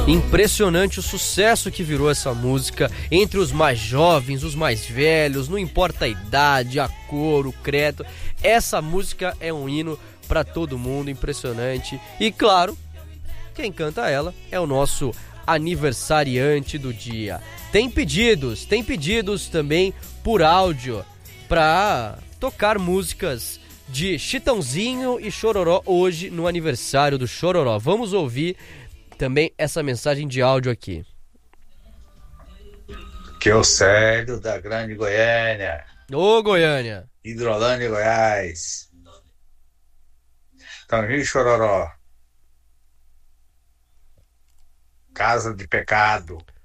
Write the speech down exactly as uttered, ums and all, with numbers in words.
Impressionante o sucesso que virou essa música entre os mais jovens, os mais velhos, não importa a idade, a cor, o credo. Essa música é um hino para todo mundo, impressionante. E claro, quem canta ela é o nosso aniversariante do dia. Tem pedidos, tem pedidos também por áudio para tocar músicas de Chitãozinho e Chororó hoje no aniversário do Chororó. Vamos ouvir também essa mensagem de áudio aqui. Que é o Célio da Grande Goiânia. Ô Goiânia! Hidrolândia, Goiás. Chitãozinho e Chororó. Casa de Pecado.